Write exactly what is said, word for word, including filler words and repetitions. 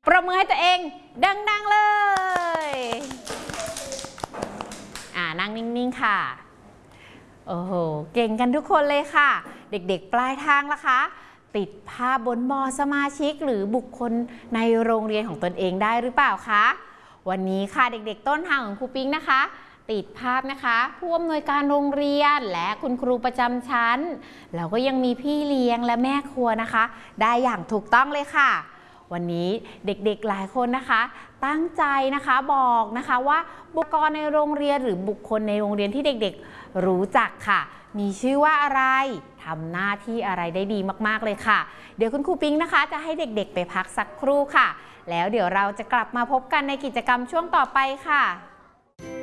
ปรบมือให้ตัวเองดังๆเลยอ่านั่งนิ่งๆค่ะโอ้โหเก่งกันทุกคนเลยค่ะเด็กๆปลายทางล่ะคะติดภาพบนบอร์ดสมาชิกหรือบุคคลในโรงเรียนของตนเองได้หรือเปล่าคะวันนี้ค่ะเด็กๆต้นทางของครูปิ๊งนะคะติดภาพนะคะผู้อำนวยการโรงเรียนและคุณครูประจำชั้นแล้วก็ยังมีพี่เลี้ยงและแม่ครัวนะคะได้อย่างถูกต้องเลยค่ะวันนี้เด็กๆหลายคนนะคะตั้งใจนะคะบอกนะคะว่าบุคคลในโรงเรียนหรือบุคคลในโรงเรียนที่เด็กๆรู้จักค่ะมีชื่อว่าอะไรทำหน้าที่อะไรได้ดีมากๆเลยค่ะเดี๋ยวคุณครูปิ๊งนะคะจะให้เด็กๆไปพักสักครู่ค่ะแล้วเดี๋ยวเราจะกลับมาพบกันในกิจกรรมช่วงต่อไปค่ะ